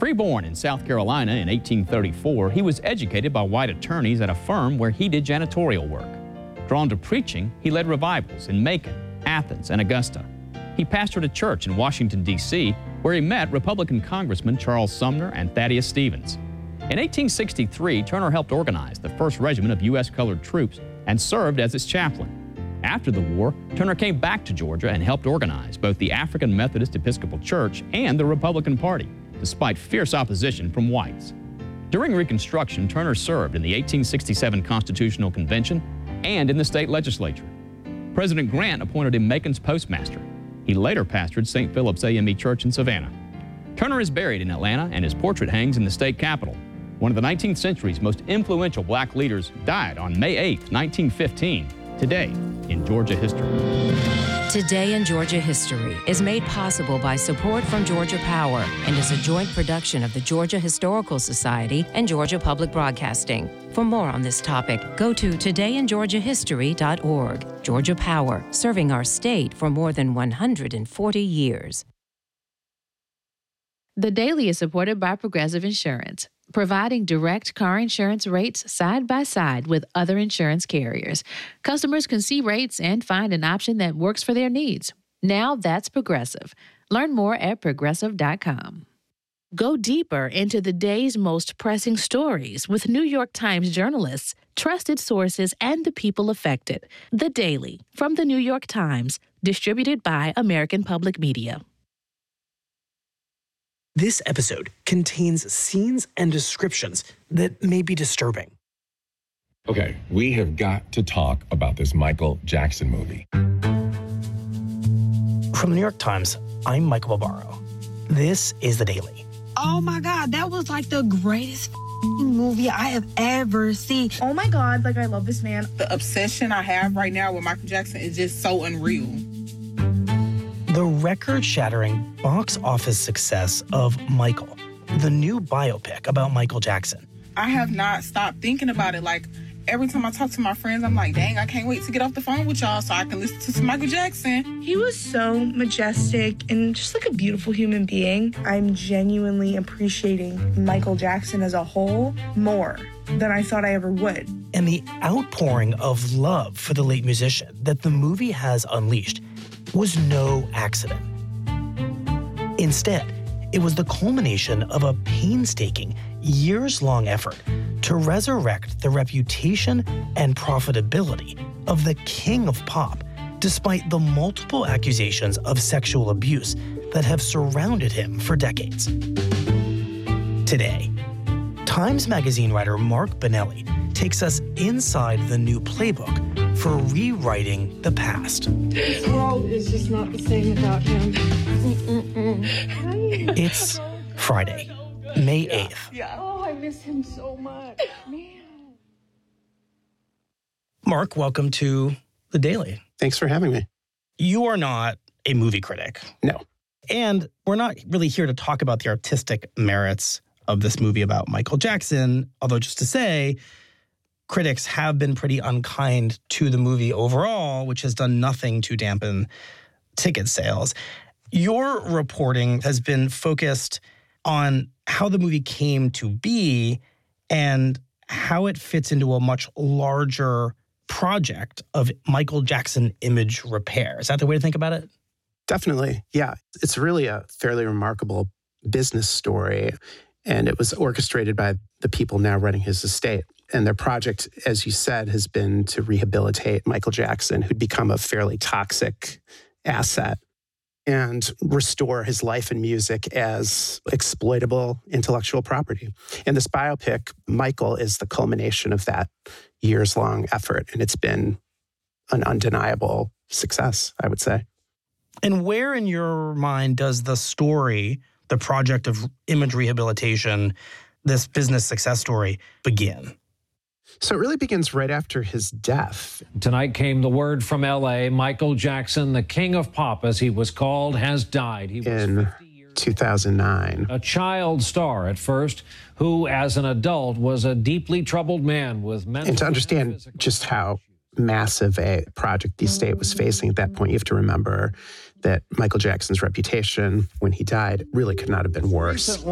Pre-born in South Carolina in 1834, he was educated by white attorneys at a firm where he did janitorial work. Drawn to preaching, he led revivals in Macon, Athens, and Augusta. He pastored a church in Washington, D.C., where he met Republican Congressman Charles Sumner and Thaddeus Stevens. In 1863, Turner helped organize the 1st Regiment of U.S. colored troops and served as its chaplain. After the war, Turner came back to Georgia and helped organize both the African Methodist Episcopal Church and the Republican Party, despite fierce opposition from whites. During Reconstruction, Turner served in the 1867 Constitutional Convention and in the state legislature. President Grant appointed him Macon's postmaster. He later pastored St. Philip's AME Church in Savannah. Turner is buried in Atlanta, and his portrait hangs in the state capitol. One of the 19th century's most influential black leaders died on May 8, 1915, today in Georgia history. Today in Georgia History is made possible by support from Georgia Power and is a joint production of the Georgia Historical Society and Georgia Public Broadcasting. For more on this topic, go to todayingeorgiahistory.org. Georgia Power, serving our state for more than 140 years. The Daily is supported by Progressive Insurance, providing direct car insurance rates side by side with other insurance carriers. Customers can see rates and find an option that works for their needs. Now that's Progressive. Learn more at Progressive.com. Go deeper into the day's most pressing stories with New York Times journalists, trusted sources, and the people affected. The Daily from the New York Times, distributed by American Public Media. This episode contains scenes and descriptions that may be disturbing. Okay, we have got to talk about this Michael Jackson movie. From the New York Times, I'm Michael Barbaro. This is The Daily. Oh my God, that was like the greatest movie I have ever seen. Oh my God, like I love this man. The obsession I have right now with Michael Jackson is just so unreal. The record-shattering box office success of Michael, the new biopic about Michael Jackson. I have not stopped thinking about it. Like, every time I talk to my friends, I'm like, dang, I can't wait to get off the phone with y'all so I can listen to some Michael Jackson. He was so majestic and just like a beautiful human being. I'm genuinely appreciating Michael Jackson as a whole more than I thought I ever would. And the outpouring of love for the late musician that the movie has unleashed was no accident. Instead, it was the culmination of a painstaking, years-long effort to resurrect the reputation and profitability of the king of pop, despite the multiple accusations of sexual abuse that have surrounded him for decades. Today, Times Magazine writer Mark Bonelli takes us inside the new playbook for rewriting the past. This world is just not the same without him. It's Friday, May 8th. Oh, I miss him so much. Man. Mark, welcome to The Daily. Thanks for having me. You are not a movie critic. No. And we're not really here to talk about the artistic merits of this movie about Michael Jackson, although just to say, critics have been pretty unkind to the movie overall, which has done nothing to dampen ticket sales. Your reporting has been focused on how the movie came to be and how it fits into a much larger project of Michael Jackson image repair. Is that the way to think about it? Definitely, yeah. It's really a fairly remarkable business story, and it was orchestrated by the people now running his estate. And their project, as you said, has been to rehabilitate Michael Jackson, who'd become a fairly toxic asset, and restore his life and music as exploitable intellectual property. And this biopic, Michael, is the culmination of that years-long effort, and it's been an undeniable success, I would say. And where in your mind does the story, the project of image rehabilitation, this business success story, begin? So it really begins right after his death. Tonight came the word from L.A. Michael Jackson, the king of pop, as he was called, has died. He was in 2009. A child star at first, who as an adult was a deeply troubled man with mental... And to understand just how massive a project the estate was facing at that point, you have to remember that Michael Jackson's reputation when he died really could not have been worse.